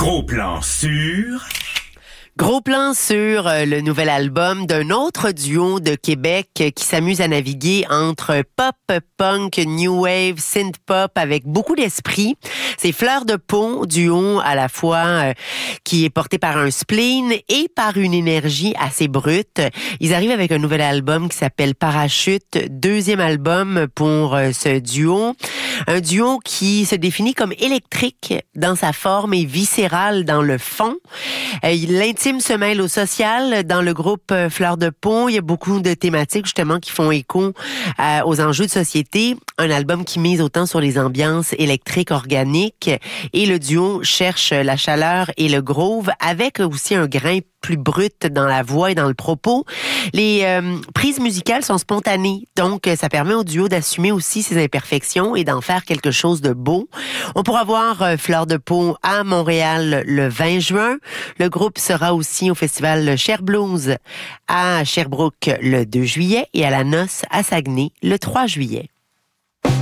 Gros plan sur... Gros plan sur le nouvel album d'un autre duo de Québec qui s'amuse à naviguer entre pop, punk, new wave, synth pop avec beaucoup d'esprit. C'est Fleur de Peau, duo à la fois qui est porté par un spleen et par une énergie assez brute. Ils arrivent avec un nouvel album qui s'appelle Parachute, deuxième album pour ce duo. Un duo qui se définit comme électrique dans sa forme et viscéral dans le fond. L'intime se mêle au social. Dans le groupe Fleur de Peau, il y a beaucoup de thématiques justement qui font écho aux enjeux de société. Un album qui mise autant sur les ambiances électriques organiques et le duo cherche la chaleur et le groove avec aussi un grain plus brut dans la voix et dans le propos. Les prises musicales sont spontanées, donc ça permet au duo d'assumer aussi ses imperfections et d'en faire quelque chose de beau. On pourra voir Fleur de Peau à Montréal le 20 juin. Le groupe sera aussi au festival Cher Blues à Sherbrooke le 2 juillet et à la Noce à Saguenay le 3 juillet.